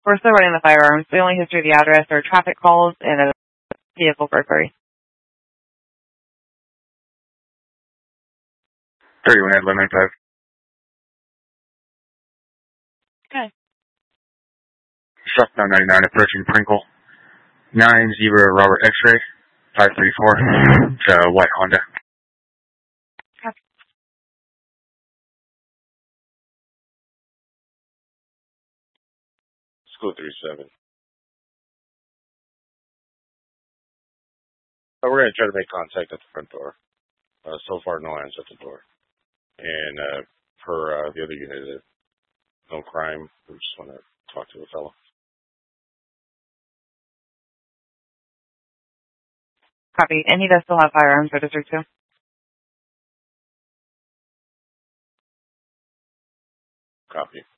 We're still running the firearms. The only history of the address are traffic calls and a vehicle burglary. 31 at 195. Okay. South 999 approaching Prinkle. 90 Robert X-ray. 534. It's a white Honda. Okay. School 37. We're going to try to make contact at the front door. So far, no hands at the door. And for the other unit, no crime. We just want to talk to the fellow. Copy. And he does still have firearms registered too? Copy.